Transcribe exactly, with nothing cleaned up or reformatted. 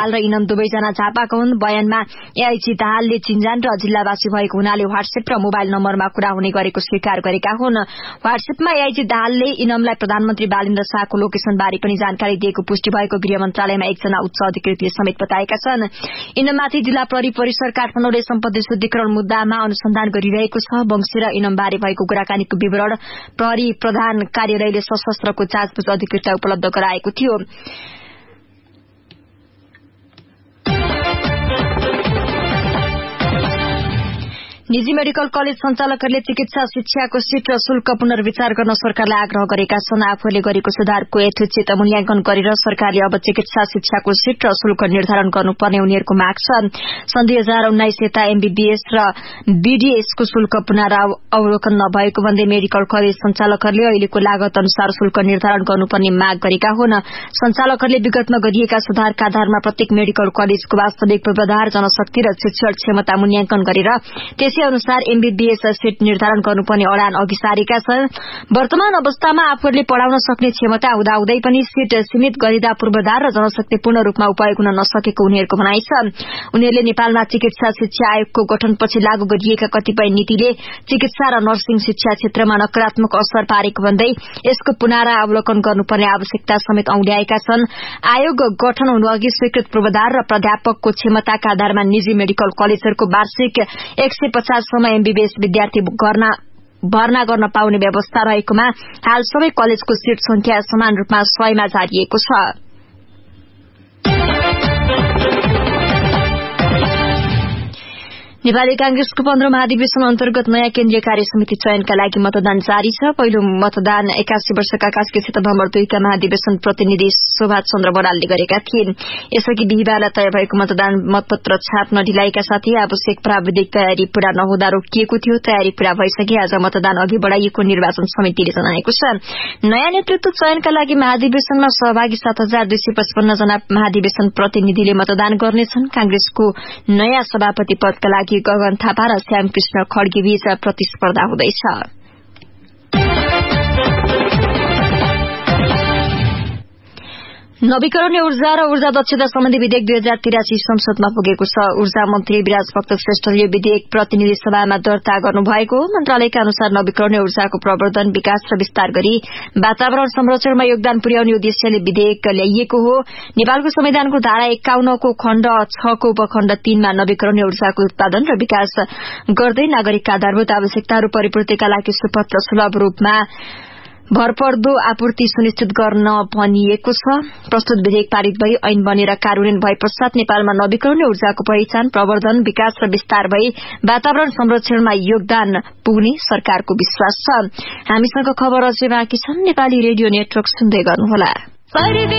दाहाल र इनम दुवैजना झापाका हुन्। बयानमा एआईजी दाहालले चिन्जान र जिल्लावासी भएको हुनाले व्हाट्सएप र मोबाइल नम्बरमा कुरा हुने गरेको स्वीकार गरेका हुन्। व्हाट्सएपमा एआईजी दाहालले इनमलाई प्रधानमन्त्री बालेन्द्र शाहको लोकेशनबारे पनि जानकारी दिएको पुष्टि भएको गृह मन्त्रालयमा एकजना उच्च अधिकृतले समेत बताएका छन्। इनममाथि जिल्ला प्रहरी परिसर काठमाडौँले सम्पत्ति शुद्धिकरण मुद्दामा अनुसन्धान गरिरहेको छ। वंशी र इनमबारे भएको कुराकानीको विवरण प्रहरी प्रधान कार्यालयले सशस्त्रको जाँचबुझ अधिकृतलाई उपलब्ध गराएको थियो। निजी मेडिकल कलेज संचालकहरूले चिकित्सा शिक्षाको सीट र शुल्क पुनर्विचार गर्न सरकारलाई आग्रह गरेका छन्। आफूले गरेको सुधारको यथोचित मूल्याङ्कन गरेर सरकारले अब चिकित्सा शिक्षाको सीट र शुल्क निर्धारण गर्नुपर्ने उनीहरूको माग छ। सन् दुई हजार उन्नाइस यता एमबीबीएस र बीडीएसको शुल्क पुनरावलोकन नभएको भन्दै मेडिकल कलेज संचालकहरूले अहिलेको लागत अनुसार शुल्क निर्धारण गर्नुपर्ने माग गरेका हुन्। संचालकहरूले विगतमा गरिएका सुधारका आधारमा प्रत्येक मेडिकल कलेजको वास्तविक पूर्वाधार, जनशक्ति र शिक्षण क्षमता मूल्याङ्कन गरेर त्यसै अनुसार एमबीबीएस सीट निर्धारण गर्नुपर्ने अडान अघि सारेका छन्। वर्तमान अवस्थामा आफूहरूले पढ़ाउन सक्ने क्षमता हुँदाहुँदै पनि सीट सीमित गरिँदा पूर्वाधार र जनशक्ति पूर्ण रूपमा उपयोग हुन नसकेको उनीहरूको भनाइ छ। उनीहरूले नेपालमा चिकित्सा शिक्षा आयोगको गठनपछि लागू गरिएका कतिपय नीतिले चिकित्सा र नर्सिङ शिक्षा क्षेत्रमा नकारात्मक असर पारेको भन्दै यसको पुनरावलोकन गर्नुपर्ने आवश्यकता समेत औल्याएका छन्। आयोग गठन हुनुअघि स्वीकृत पूर्वाधार र प्राध्यापकको क्षमताका आधारमा निजी मेडिकल कलेजहरूको वार्षिक एक सय पचाससम्म एमबीबीएस विद्यार्थी गर्न भर्ना गर्न पाउने व्यवस्था रहेकोमा हाल सबै कलेजको सीट संख्या समान रूपमा सयमा झारिएको छ। नेपाली कांग्रेसको पन्ध्र महाधिवेशन अन्तर्गत नयाँ केन्द्रीय कार्य समिति चयनका लागि मतदान जारी छ। पहिलो मतदान एकासी वर्षका कास्की क्षेत्र नम्बर दुईका महाधिवेशन प्रतिनिधि शोभा चन्द्र बरालले गरेका थिए। यसअघि बिहिबारलाई तय भएको मतदान मतपत्र छाप्न ढिलाइका साथै आवश्यक प्राविधिक तयारी पूरा नहुँदा रोकिएको थियो। तयारी पूरा भइसके आज मतदान अघि बढ़ाइएको निर्वाचन समितिले जनाएको छ। नयाँ नेतृत्व चयनका लागि महाधिवेशनमा सहभागी सात हजार दुई सय पचपन्न जना महाधिवेशन प्रतिनिधिले मतदान गर्नेछन्। कांग्रेसको नयाँ सभापति पदका लागि गगन थापा र श्यामकृष्ण खड्गे बीच प्रतिस्पर्धा हुँदैछ। नवीकरणीय ऊर्जा र ऊर्जा दक्षता सम्बन्धी विधेयक दुई हजार तिरासी संसदमा पुगेको छ। ऊर्जा मन्त्री विराज भक्त श्रेष्ठले यो विधेयक प्रतिनिधि सभामा दर्ता गर्नुभएको हो। मन्त्रालयका अनुसार नवीकरणीय ऊर्जाको प्रवर्धन, विकास र विस्तार गरी वातावरण संरक्षणमा योगदान पुर्याउने उद्देश्यले विधेयक ल्याइएको हो। नेपालको संविधानको धारा एकाउन्नको खण्ड छको उपखण्ड तीनमा नवीकरणीय ऊर्जाको उत्पादन र विकास गर्दै नागरिकका आधारभूत आवश्यकताहरू परिपूर्तिका लागि सुपथ र सुलभ रूपमा भरपर्दो आपूर्ति सुनिश्चित गर्न भनिएको छ। प्रस्तुत विधेयक पारित भई ऐन बनेर कार्यान्वयन भए पश्चात नेपालमा नवीकरणीय ऊर्जाको पहिचान, प्रवर्धन, विकास र विस्तार भई वातावरण संरक्षणमा योगदान पुग्ने सरकारको विश्वास छ। हामीसँग खबर अझै बाँकी छन्। नेपाली रेडियो नेटवर्क सुन्दै गर्नुहोला।